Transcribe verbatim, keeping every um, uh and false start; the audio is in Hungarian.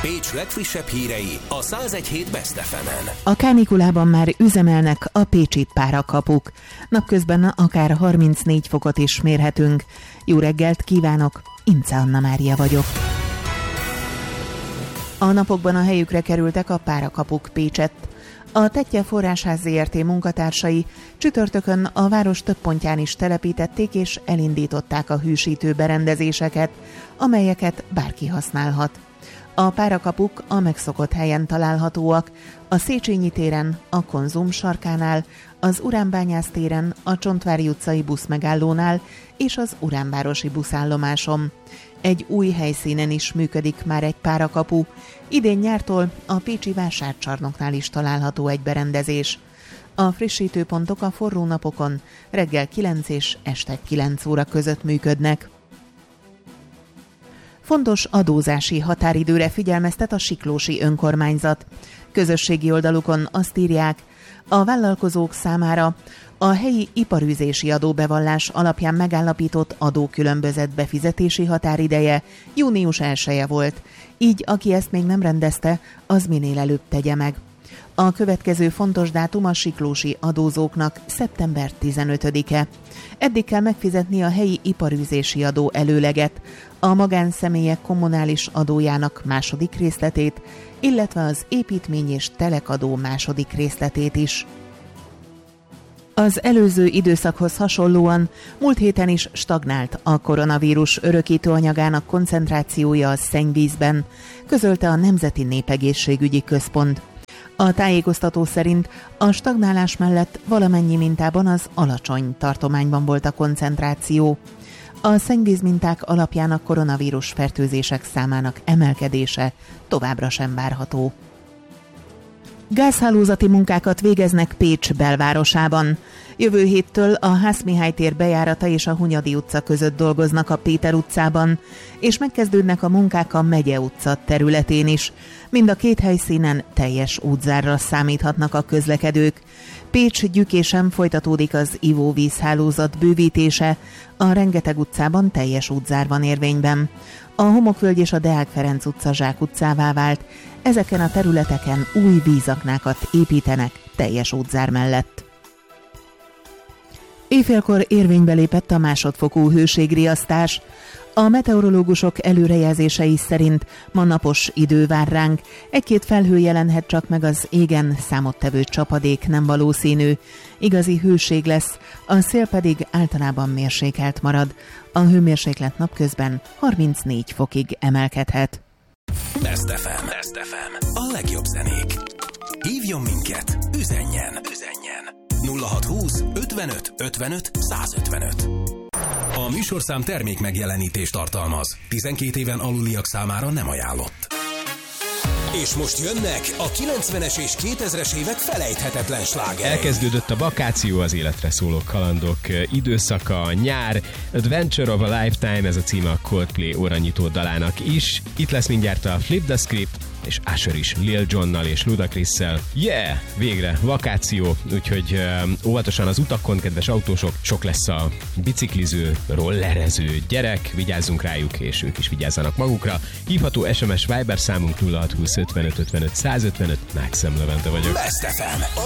Pécs legfrissebb hírei a száz egy hét Best ef emen. A kánikulában már üzemelnek a pécsi párakapuk. Napközben akár harmincnégy fokot is mérhetünk. Jó reggelt kívánok, Ince Anna Mária vagyok. A napokban a helyükre kerültek a párakapuk Pécsett. A Tettye Forrásház zé er té munkatársai csütörtökön a város több pontján is telepítették és elindították a hűsítő berendezéseket, amelyeket bárki használhat. A párakapuk a megszokott helyen találhatóak, a Széchenyi téren, a Konzum sarkánál, az Uránbányász téren, a Csontvári utcai buszmegállónál és az Uránvárosi buszállomáson. Egy új helyszínen is működik már egy párakapu. Idén nyártól a pécsi vásárcsarnoknál is található egy berendezés. A frissítőpontok a forró napokon reggel kilenc és este kilenc óra között működnek. Fontos adózási határidőre figyelmeztet a siklósi önkormányzat. Közösségi oldalukon azt írják, a vállalkozók számára a helyi iparűzési adóbevallás alapján megállapított adókülönbözet befizetési határideje június elseje volt, így aki ezt még nem rendezte, az minél előbb tegye meg. A következő fontos dátum a siklósi adózóknak szeptember tizenötödike. Eddig kell megfizetni a helyi iparűzési adó előleget, a magánszemélyek kommunális adójának második részletét, illetve az építmény- és telekadó második részletét is. Az előző időszakhoz hasonlóan múlt héten is stagnált a koronavírus örökítő anyagának koncentrációja a szennyvízben, közölte a Nemzeti Népegészségügyi Központ. A tájékoztató szerint a stagnálás mellett valamennyi mintában az alacsony tartományban volt a koncentráció. A szennyvízminták alapján a koronavírus fertőzések számának emelkedése továbbra sem várható. Gázhálózati munkákat végeznek Pécs belvárosában. Jövő héttől a Hászmihály tér bejárata és a Hunyadi utca között dolgoznak a Péter utcában, és megkezdődnek a munkák a Megye utca területén is. Mind a két helyszínen teljes útzárra számíthatnak a közlekedők. Pécs Gyükésen folytatódik az ivóvízhálózat bővítése, a Rengeteg utcában teljes útzár van érvényben. A Homokvölgy és a Deák Ferenc utca Zsák utcává vált, ezeken a területeken új vízaknákat építenek teljes útzár mellett. Éjfélkor érvénybe lépett a másodfokú hőségriasztás. A meteorológusok előrejelzései szerint ma napos idő vár ránk, egy-két felhő jelenhet csak meg az égen, számottevő csapadék nem valószínű. Igazi hőség lesz, a szél pedig általában mérsékelt marad. A hőmérséklet napközben harmincnégy fokig emelkedhet. Best ef em. Best ef em. A legjobb zenék. Hívjon minket, üzenjen, üzenjen. nulla hatszázhúsz ötvenöt ötvenöt százötvenöt. A műsorszám termék megjelenítést tartalmaz. tizenkét éven aluliak számára nem ajánlott. És most jönnek a kilencvenes és kétezres évek felejthetetlen slágerei. Elkezdődött a vakáció, az életre szóló kalandok időszaka, a nyár. Adventure of a Lifetime, ez a címe a Coldplay orranyító dalának is. Itt lesz mindjárt a Flip the Script, és Usher is Lil Jonnal és Ludacrisszel. Yeah! Végre vakáció, úgyhogy uh, óvatosan az utakon, kedves autósok, sok lesz a bicikliző, rollerező gyerek, vigyázzunk rájuk, és ők is vigyázzanak magukra. Hívható es em es Viber számunk nulla hatszázhúsz ötvenöt ötvenöt százötvenöt, Mákszem Levente vagyok. Best ef em.